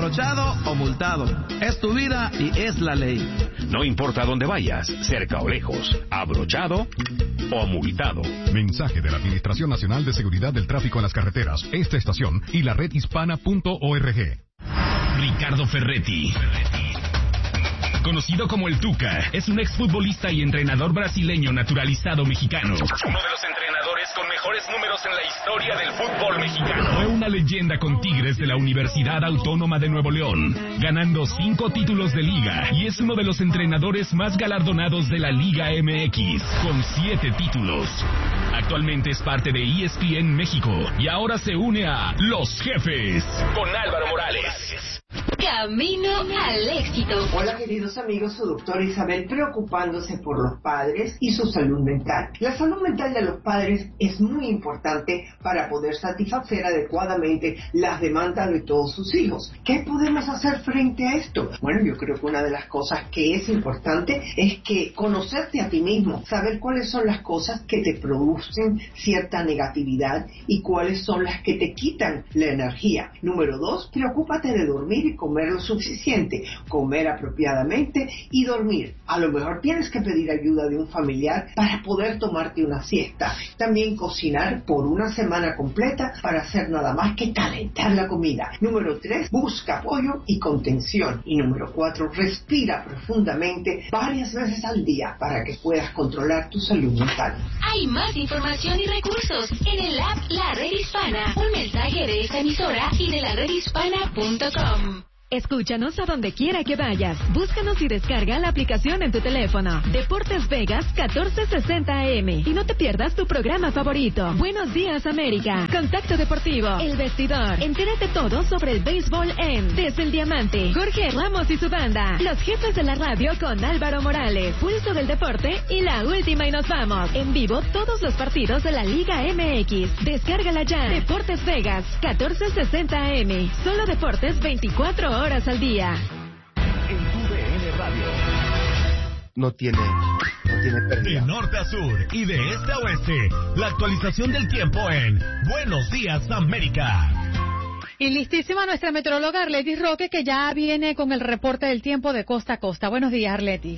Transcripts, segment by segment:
abrochado o multado. Es tu vida y es la ley. No importa dónde vayas, cerca o lejos, abrochado o multado. Mensaje de la Administración Nacional de Seguridad del Tráfico en las Carreteras, esta estación y la redhispana.org. Ricardo Ferretti, conocido como el Tuca, es un exfutbolista y entrenador brasileño naturalizado mexicano. Uno de los entrenadores con mejores números en la historia del fútbol mexicano. Fue una leyenda con Tigres de la Universidad Autónoma de Nuevo León, ganando 5 títulos de liga, y es uno de los entrenadores más galardonados de la Liga MX, con 7 títulos. Actualmente es parte de ESPN México y ahora se une a Los Jefes con Álvaro Morales. Camino al éxito. Hola queridos amigos, su doctora Isabel preocupándose por los padres y su salud mental. La salud mental de los padres es muy importante para poder satisfacer adecuadamente las demandas de todos sus hijos. ¿Qué podemos hacer frente a esto? Bueno, yo creo que una de las cosas que es importante es que conocerte a ti mismo, saber cuáles son las cosas que te producen cierta negatividad y cuáles son las que te quitan la energía. Número 2, preocúpate de dormir y comer lo suficiente, comer apropiadamente y dormir. A lo mejor tienes que pedir ayuda de un familiar para poder tomarte una siesta. También cocinar por una semana completa para hacer nada más que calentar la comida. Número 3, busca apoyo y contención. Y número 4, respira profundamente varias veces al día para que puedas controlar tu salud mental. Hay más información y recursos en el app La Red Hispana. Un mensaje de esta emisora y de la redhispana.com. Escúchanos a donde quiera que vayas. Búscanos y descarga la aplicación en tu teléfono. Deportes Vegas 1460 AM. Y no te pierdas tu programa favorito. Buenos Días América. Contacto Deportivo. El Vestidor. Entérate todo sobre el béisbol en Desde el Diamante. Jorge Ramos y su banda. Los Jefes de la Radio con Álvaro Morales. Pulso del Deporte y La Última y Nos Vamos. En vivo todos los partidos de la Liga MX. Descárgala ya. Deportes Vegas 1460 AM. Solo deportes 24 horas al día. En tu DN Radio. No tiene pérdida. De norte a sur y de este a oeste, la actualización del tiempo en Buenos Días América. Y listísima nuestra meteoróloga Arletis Roque, que ya viene con el reporte del tiempo de costa a costa. Buenos días, Arletis.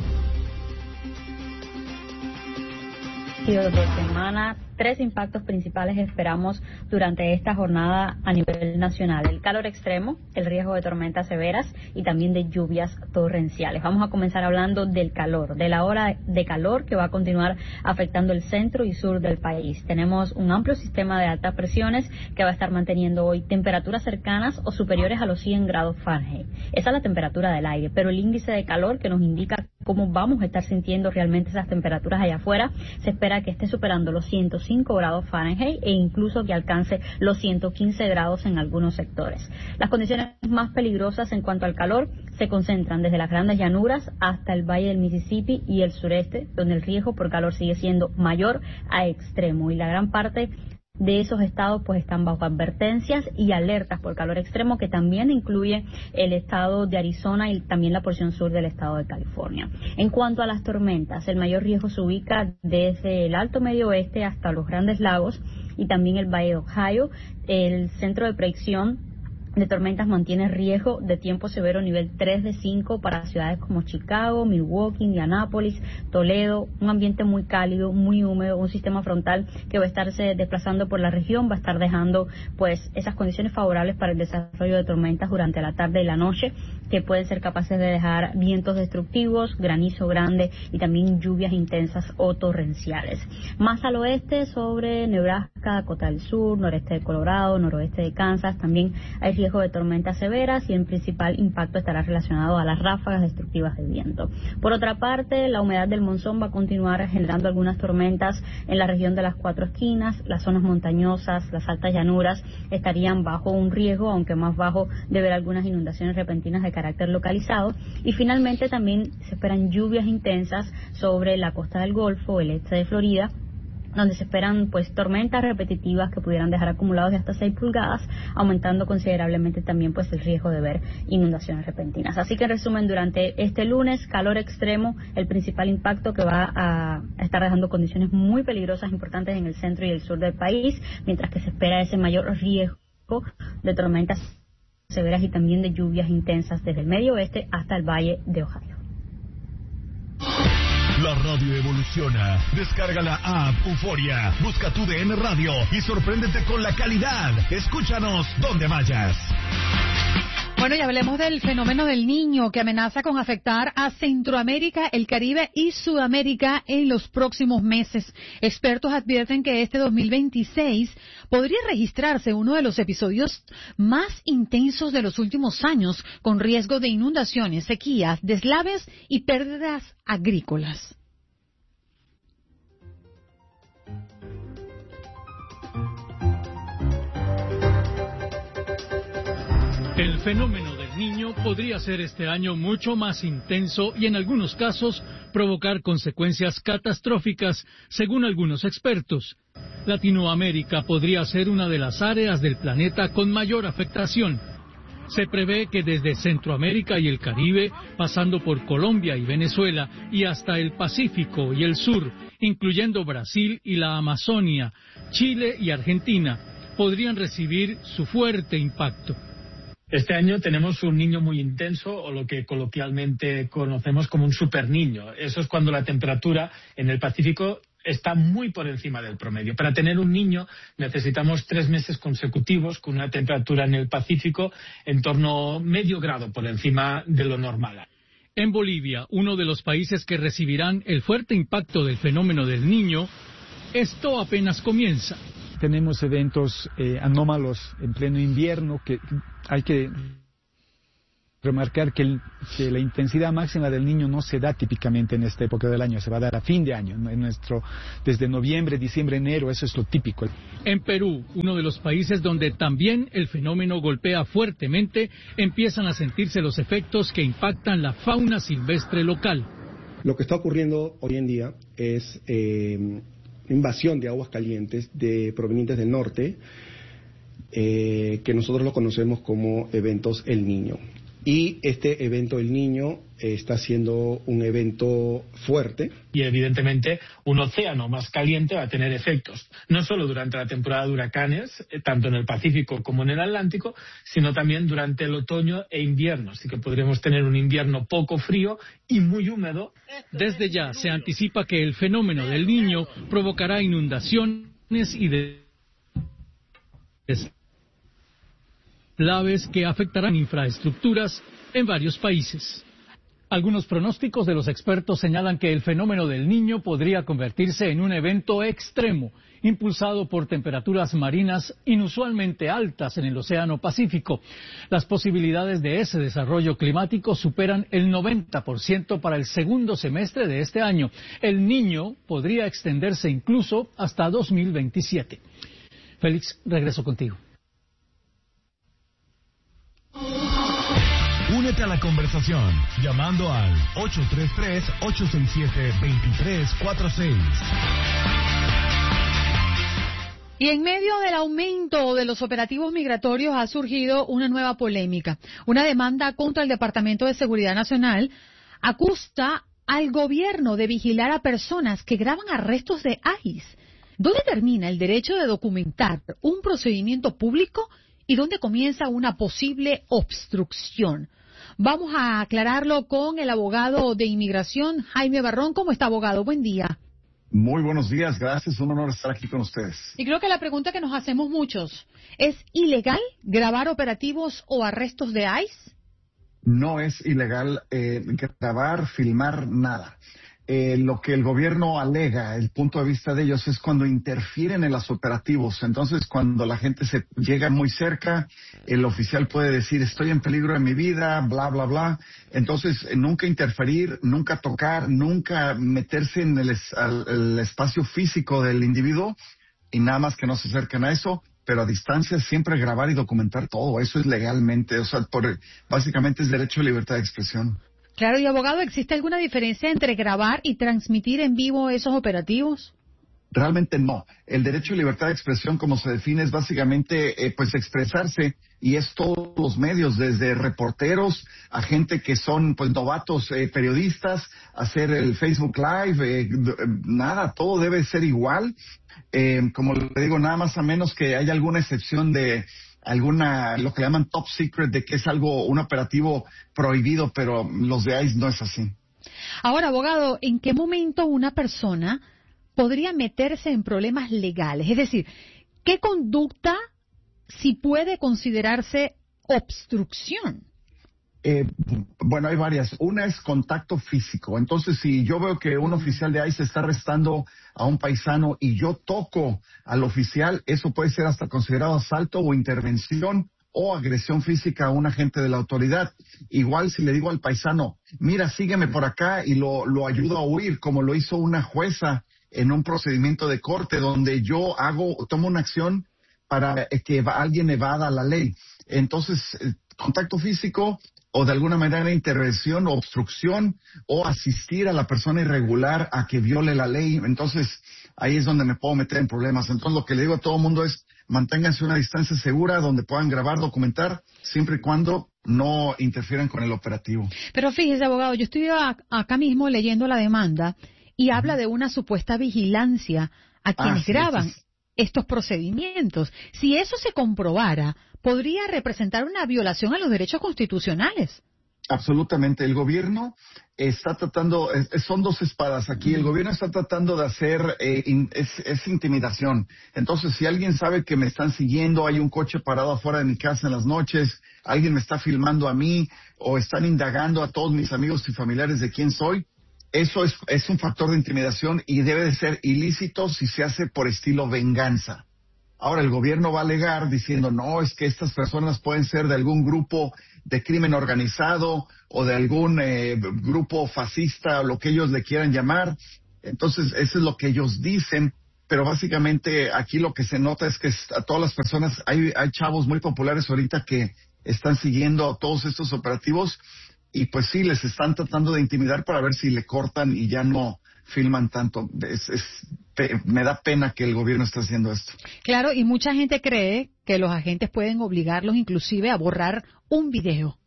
De semana, 3 impactos principales esperamos durante esta jornada a nivel nacional: el calor extremo, el riesgo de tormentas severas y también de lluvias torrenciales. Vamos a comenzar hablando del calor, de la ola de calor que va a continuar afectando el centro y sur del país. Tenemos un amplio sistema de altas presiones que va a estar manteniendo hoy temperaturas cercanas o superiores a los 100 grados Fahrenheit. Esa es la temperatura del aire, pero el índice de calor, que nos indica cómo vamos a estar sintiendo realmente esas temperaturas allá afuera, se espera que esté superando los 105 grados Fahrenheit e incluso que alcance los 115 grados en algunos sectores. Las condiciones más peligrosas en cuanto al calor se concentran desde las grandes llanuras hasta el valle del Mississippi y el sureste, donde el riesgo por calor sigue siendo mayor a extremo, y la gran parte de esos estados pues están bajo advertencias y alertas por calor extremo, que también incluye el estado de Arizona y también la porción sur del estado de California. En cuanto a las tormentas, el mayor riesgo se ubica desde el Alto Medio Oeste hasta los Grandes Lagos y también el Valle de Ohio. El centro de predicción de tormentas mantiene riesgo de tiempo severo nivel 3 de 5 para ciudades como Chicago, Milwaukee, Indianápolis, Toledo. Un ambiente muy cálido, muy húmedo, un sistema frontal que va a estarse desplazando por la región, va a estar dejando pues esas condiciones favorables para el desarrollo de tormentas durante la tarde y la noche, que pueden ser capaces de dejar vientos destructivos, granizo grande y también lluvias intensas o torrenciales. Más al oeste, sobre Nebraska, Dakota del Sur, noreste de Colorado, noroeste de Kansas, también hay riesgo de tormentas severas y el principal impacto estará relacionado a las ráfagas destructivas de viento. Por otra parte, la humedad del monzón va a continuar generando algunas tormentas en la región de las Cuatro Esquinas. Las zonas montañosas, las altas llanuras estarían bajo un riesgo, aunque más bajo, de ver algunas inundaciones repentinas de carácter localizado. Y finalmente también se esperan lluvias intensas sobre la costa del Golfo, el este de Florida, donde se esperan pues tormentas repetitivas que pudieran dejar acumulados de hasta 6 pulgadas, aumentando considerablemente también pues el riesgo de ver inundaciones repentinas. Así que en resumen, durante este lunes, calor extremo, el principal impacto que va a estar dejando condiciones muy peligrosas, importantes en el centro y el sur del país, mientras que se espera ese mayor riesgo de tormentas severas y también de lluvias intensas desde el medio oeste hasta el valle de Ohio. La radio evoluciona. Descarga la app Euforia. Busca tu DN Radio y sorpréndete con la calidad. Escúchanos donde vayas. Bueno, y hablemos del fenómeno del Niño que amenaza con afectar a Centroamérica, el Caribe y Sudamérica en los próximos meses. Expertos advierten que este 2026 podría registrarse uno de los episodios más intensos de los últimos años, con riesgo de inundaciones, sequías, deslaves y pérdidas agrícolas. El fenómeno del Niño podría ser este año mucho más intenso y en algunos casos provocar consecuencias catastróficas, según algunos expertos. Latinoamérica podría ser una de las áreas del planeta con mayor afectación. Se prevé que desde Centroamérica y el Caribe, pasando por Colombia y Venezuela y hasta el Pacífico y el sur, incluyendo Brasil y la Amazonia, Chile y Argentina, podrían recibir su fuerte impacto. Este año tenemos un niño muy intenso, o lo que coloquialmente conocemos como un superniño. Eso es cuando la temperatura en el Pacífico está muy por encima del promedio. Para tener un niño necesitamos 3 meses consecutivos con una temperatura en el Pacífico en torno a medio grado por encima de lo normal. En Bolivia, uno de los países que recibirán el fuerte impacto del fenómeno del Niño, esto apenas comienza. Tenemos eventos anómalos en pleno invierno que hay que remarcar que la intensidad máxima del Niño no se da típicamente en esta época del año, se va a dar a fin de año, desde noviembre, diciembre, enero, eso es lo típico. En Perú, uno de los países donde también el fenómeno golpea fuertemente, empiezan a sentirse los efectos que impactan la fauna silvestre local. Lo que está ocurriendo hoy en día es invasión de aguas calientes provenientes del norte, que nosotros lo conocemos como eventos El Niño. Y este evento El Niño está siendo un evento fuerte. Y evidentemente un océano más caliente va a tener efectos, no solo durante la temporada de huracanes, tanto en el Pacífico como en el Atlántico, sino también durante el otoño e invierno. Así que podremos tener un invierno poco frío y muy húmedo. Desde ya se anticipa que el fenómeno del Niño provocará inundaciones y deslaves que afectarán infraestructuras en varios países. Algunos pronósticos de los expertos señalan que el fenómeno del Niño podría convertirse en un evento extremo, impulsado por temperaturas marinas inusualmente altas en el Océano Pacífico. Las posibilidades de ese desarrollo climático superan el 90% para el segundo semestre de este año. El Niño podría extenderse incluso hasta 2027. Félix, regreso contigo. Únete a la conversación llamando al 833-867-2346. Y en medio del aumento de los operativos migratorios ha surgido una nueva polémica. Una demanda contra el Departamento de Seguridad Nacional acusa al gobierno de vigilar a personas que graban arrestos de ICE. ¿Dónde termina el derecho de documentar un procedimiento público y dónde comienza una posible obstrucción? Vamos a aclararlo con el abogado de inmigración, Jaime Barrón. ¿Cómo está, abogado? Buen día. Muy buenos días, gracias. Un honor estar aquí con ustedes. Y creo que la pregunta que nos hacemos muchos, ¿es ilegal grabar operativos o arrestos de ICE? No es ilegal grabar, filmar, nada. Lo que el gobierno alega, el punto de vista de ellos, es cuando interfieren en los operativos. Entonces, cuando la gente se llega muy cerca, el oficial puede decir, estoy en peligro de mi vida, bla, bla, bla. Entonces, nunca interferir, nunca tocar, nunca meterse en el espacio físico del individuo y nada más que no se acerquen a eso, pero a distancia siempre grabar y documentar todo. Eso es legalmente, o sea, básicamente es derecho a libertad de expresión. Claro, y abogado, ¿existe alguna diferencia entre grabar y transmitir en vivo esos operativos? Realmente no. El derecho a libertad de expresión, como se define, es básicamente pues expresarse, y es todos los medios, desde reporteros a gente que son pues novatos periodistas, hacer el Facebook Live, nada, todo debe ser igual. Como le digo, nada más a menos que haya alguna excepción de lo que llaman top secret, de que es un operativo prohibido, pero los de ICE no es así. Ahora, abogado, ¿en qué momento una persona podría meterse en problemas legales? Es decir, ¿qué conducta si puede considerarse obstrucción? Bueno, hay varias. Una es contacto físico. Entonces, si yo veo que un oficial de ICE está arrestando a un paisano y yo toco al oficial, eso puede ser hasta considerado asalto o intervención o agresión física a un agente de la autoridad. Igual si le digo al paisano, mira, sígueme por acá, y lo ayudo a huir, como lo hizo una jueza en un procedimiento de corte donde yo tomo una acción para que alguien evada la ley. Entonces, contacto físico, o de alguna manera intervención o obstrucción, o asistir a la persona irregular a que viole la ley. Entonces, ahí es donde me puedo meter en problemas. Entonces, lo que le digo a todo el mundo es, manténganse una distancia segura donde puedan grabar, documentar, siempre y cuando no interfieran con el operativo. Pero fíjese, abogado, yo estoy acá mismo leyendo la demanda y habla de una supuesta vigilancia a quienes graban estos procedimientos. Si eso se comprobara, podría representar una violación a los derechos constitucionales. Absolutamente. El gobierno está tratando, son dos espadas aquí. El gobierno está tratando de hacer, es intimidación. Entonces, si alguien sabe que me están siguiendo, hay un coche parado afuera de mi casa en las noches, alguien me está filmando a mí, o están indagando a todos mis amigos y familiares de quién soy, eso es un factor de intimidación y debe de ser ilícito si se hace por estilo venganza. Ahora, el gobierno va a alegar diciendo, no, es que estas personas pueden ser de algún grupo de crimen organizado o de algún grupo fascista o lo que ellos le quieran llamar. Entonces, eso es lo que ellos dicen, pero básicamente aquí lo que se nota es que a todas las personas, hay chavos muy populares ahorita que están siguiendo a todos estos operativos y pues sí, les están tratando de intimidar para ver si le cortan y ya no filman tanto. Me da pena que el gobierno esté haciendo esto. Claro, y mucha gente cree que los agentes pueden obligarlos inclusive a borrar un video.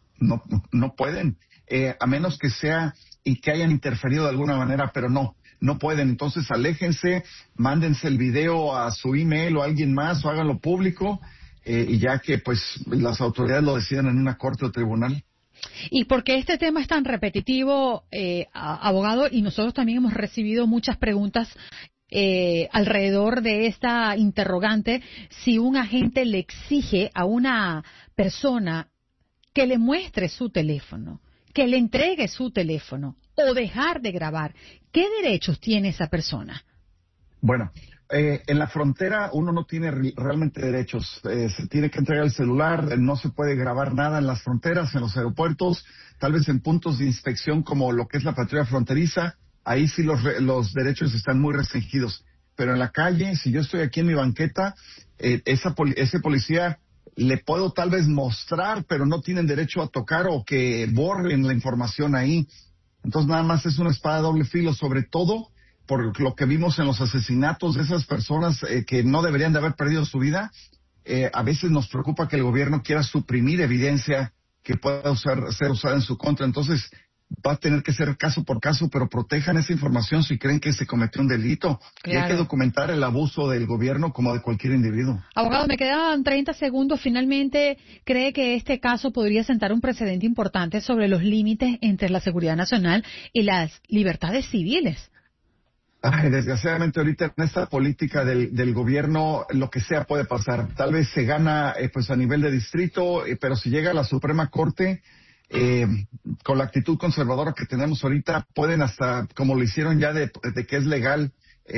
No pueden, a menos que sea y que hayan interferido de alguna manera, pero no pueden. Entonces aléjense, mándense el video a su email o a alguien más o háganlo público y ya que pues las autoridades lo decidan en una corte o tribunal. Y porque este tema es tan repetitivo, abogado, y nosotros también hemos recibido muchas preguntas alrededor de esta interrogante, si un agente le exige a una persona que le muestre su teléfono, que le entregue su teléfono o dejar de grabar, ¿qué derechos tiene esa persona? Bueno, en la frontera uno no tiene realmente derechos. Se tiene que entregar el celular, no se puede grabar nada en las fronteras, en los aeropuertos, tal vez en puntos de inspección como lo que es la patrulla fronteriza. Ahí sí los derechos están muy restringidos. Pero en la calle, si yo estoy aquí en mi banqueta, ese policía le puedo tal vez mostrar, pero no tienen derecho a tocar o que borren la información ahí. Entonces nada más es una espada de doble filo, sobre todo por lo que vimos en los asesinatos de esas personas que no deberían de haber perdido su vida. A veces nos preocupa que el gobierno quiera suprimir evidencia que pueda ser usada en su contra. Entonces va a tener que ser caso por caso, pero protejan esa información si creen que se cometió un delito. Claro. Y hay que documentar el abuso del gobierno como de cualquier individuo. Abogado, me quedan 30 segundos. Finalmente, ¿cree que este caso podría sentar un precedente importante sobre los límites entre la seguridad nacional y las libertades civiles? Desgraciadamente ahorita en esta política del gobierno lo que sea puede pasar. Tal vez se gana pues a nivel de distrito, pero si llega a la Suprema Corte, con la actitud conservadora que tenemos ahorita, pueden hasta, como lo hicieron ya de que es legal,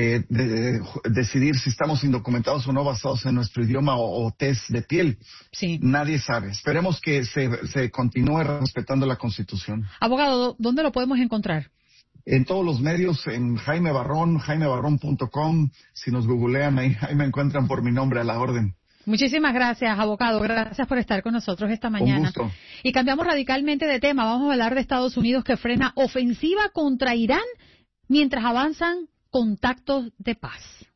decidir si estamos indocumentados o no basados en nuestro idioma o test de piel. Sí. Nadie sabe. Esperemos que se continúe respetando la Constitución. Abogado, ¿dónde lo podemos encontrar? En todos los medios, en Jaime Barrón, jaimebarrón.com. Si nos googlean, ahí me encuentran por mi nombre, a la orden. Muchísimas gracias, abogado. Gracias por estar con nosotros esta mañana. Un gusto. Y cambiamos radicalmente de tema. Vamos a hablar de Estados Unidos, que frena ofensiva contra Irán mientras avanzan contactos de paz.